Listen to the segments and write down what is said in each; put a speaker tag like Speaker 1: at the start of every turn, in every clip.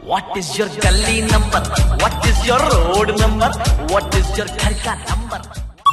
Speaker 1: What is your गली number, what is your road number, what is your घर का number.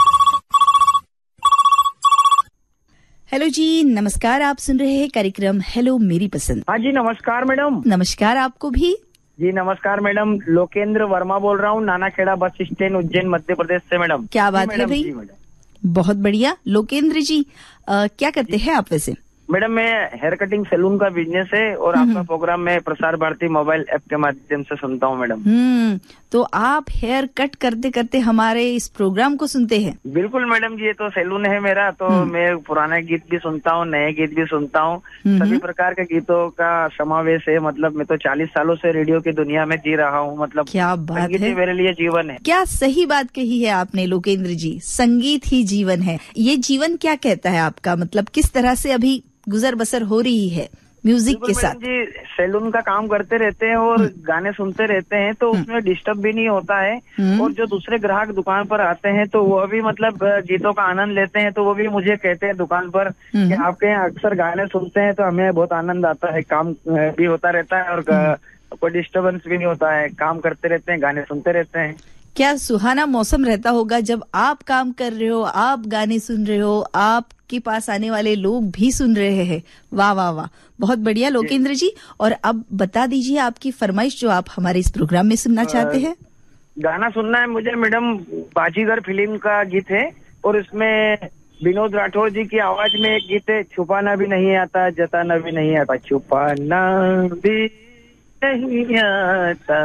Speaker 2: Hello जी, नमस्कार। आप सुन रहे हैं कार्यक्रम हेलो मेरी पसंद।
Speaker 3: हाँ जी, नमस्कार मैडम।
Speaker 2: नमस्कार आपको भी।
Speaker 3: जी नमस्कार मैडम, लोकेंद्र वर्मा बोल रहा हूँ, नानाखेड़ा बस स्टैंड, उज्जैन, मध्य प्रदेश से मैडम।
Speaker 2: क्या बात है भाई, बहुत बढ़िया। लोकेंद्र जी क्या करते हैं आप वैसे?
Speaker 3: मैडम मैं हेयर कटिंग सैलून का बिजनेस है और आपका प्रोग्राम मैं प्रसार भारती मोबाइल ऐप के माध्यम से सुनता हूँ मैडम।
Speaker 2: तो आप हेयर कट करते करते हमारे इस प्रोग्राम को सुनते हैं?
Speaker 3: बिल्कुल मैडम जी, ये तो सैलून है मेरा, तो मैं पुराने गीत भी सुनता हूँ, नए गीत भी सुनता हूँ, सभी प्रकार के गीतों का समावेश है। मतलब मैं तो 40 सालों से रेडियो की दुनिया में जी रहा हूँ। मतलब
Speaker 2: क्या बात है,
Speaker 3: मेरे लिए जीवन है।
Speaker 2: क्या सही बात कही है आपने लोकेंद्र जी, संगीत ही जीवन है। ये जीवन क्या कहता है आपका, मतलब किस तरह से अभी गुजर बसर हो रही है म्यूजिक के साथ?
Speaker 3: जी सैलून का काम करते रहते हैं और गाने सुनते रहते हैं, तो उसमें डिस्टर्ब भी नहीं होता है। और जो दूसरे ग्राहक दुकान पर आते हैं तो वो भी मतलब गीतों का आनंद लेते हैं, तो वो भी मुझे कहते हैं दुकान पर कि आपके यहाँ अक्सर गाने सुनते हैं, तो हमें बहुत आनंद आता है। काम भी होता रहता है और कोई डिस्टर्बेंस भी नहीं होता है, काम करते रहते हैं, गाने सुनते रहते हैं।
Speaker 2: क्या सुहाना मौसम रहता होगा जब आप काम कर रहे हो, आप गाने सुन रहे हो, आपके पास आने वाले लोग भी सुन रहे हैं। वाह वाह वाह, बहुत बढ़िया लोकेंद्र जी। और अब बता दीजिए आपकी फरमाइश जो आप हमारे इस प्रोग्राम में सुनना चाहते हैं।
Speaker 3: गाना सुनना है मुझे मैडम, बाजीगर फिल्म का गीत है और इसमें विनोद राठौर जी की आवाज में एक गीत है, छुपाना भी नहीं आता, जताना भी नहीं आता, छुपाना भी नहीं आता,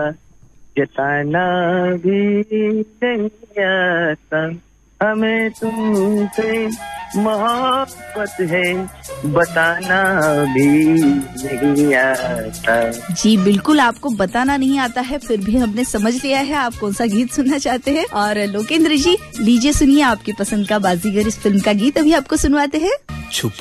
Speaker 3: जताना भी नहीं आता, हमें तुमसे मोहब्बत है, बताना भी नहीं आता।
Speaker 2: जी बिल्कुल, आपको बताना नहीं आता है, फिर भी हमने समझ लिया है आप कौन सा गीत सुनना चाहते हैं। और लोकेंद्र जी लीजिए सुनिए आपकी पसंद का बाजीगर इस फिल्म का गीत अभी आपको सुनवाते हैं।